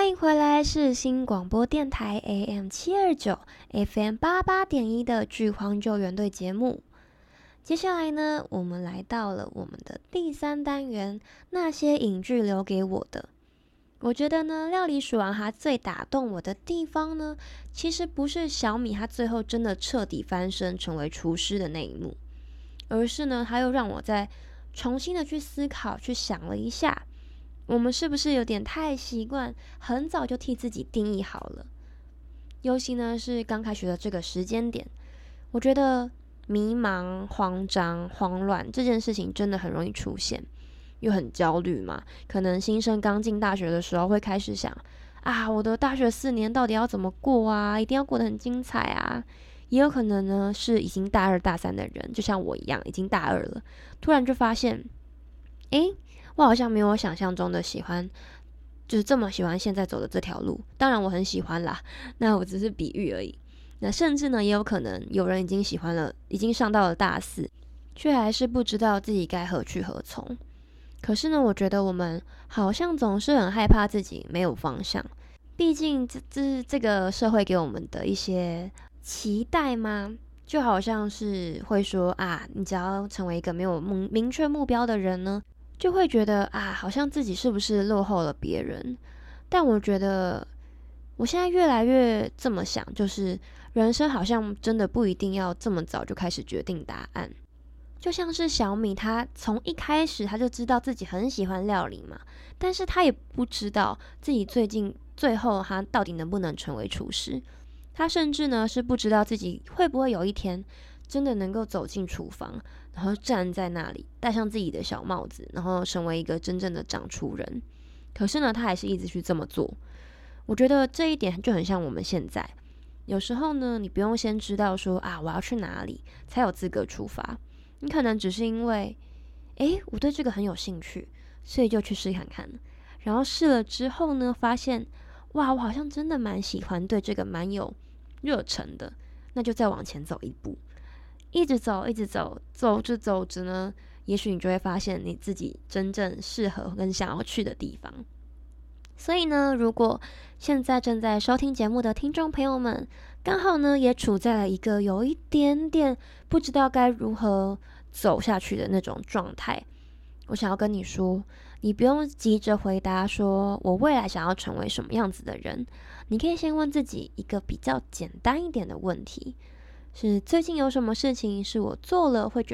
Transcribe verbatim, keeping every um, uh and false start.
欢迎回来，世新广播电台 A M 七二九 F M 八八点一的剧荒救援队节目。接下来呢，我们来到了我们的第三单元，那些影剧留给我的。我觉得呢，料理鼠王它最打动我的地方呢，其实不是小米它最后真的彻底翻身成为厨师的那一幕，而是呢，它又让我再重新的去思考，去想了一下。我们是不是有点太习惯很早就替自己定义好了？尤其呢是刚开学的这个时间点，我觉得迷茫、慌张、慌乱这件事情真的很容易出现，又很焦虑嘛。可能新生刚进大学的时候会开始想啊，我的大学四年到底要怎么过啊？一定要过得很精彩啊！也有可能呢是已经大二大三的人，就像我一样已经大二了，突然就发现，诶，我好像没有我想象中的喜欢，就是这么喜欢现在走的这条路。当然我很喜欢啦，那我只是比喻而已。那甚至呢，也有可能有人已经喜欢了，已经上到了大四，却还是不知道自己该何去何从。可是呢，我觉得我们好像总是很害怕自己没有方向，毕竟这这是这个社会给我们的一些期待吗？就好像是会说啊，你只要成为一个没有明明确目标的人呢，就会觉得啊，好像自己是不是落后了别人？但我觉得，我现在越来越这么想，就是人生好像真的不一定要这么早就开始决定答案。就像是小米，他从一开始他就知道自己很喜欢料理嘛，但是他也不知道自己最近最后他到底能不能成为厨师。他甚至呢是不知道自己会不会有一天真的能够走进厨房，然后站在那里，戴上自己的小帽子，然后成为一个真正的掌厨人。可是呢，他还是一直去这么做。我觉得这一点就很像我们现在，有时候呢，你不用先知道说啊，我要去哪里才有资格出发。你可能只是因为，诶，我对这个很有兴趣，所以就去试看看。然后试了之后呢，发现，哇，我好像真的蛮喜欢，对这个蛮有热忱的，那就再往前走一步，一直走，一直走，走着走着呢，也许你就会发现你自己真正适合跟想要去的地方。所以呢，如果现在正在收听节目的听众朋友们，刚好呢也处在了一个有一点点不知道该如何走下去的那种状态，我想要跟你说，你不用急着回答说我未来想要成为什么样子的人，你可以先问自己一个比较简单一点的问题，是最近有什么事情是我做了会觉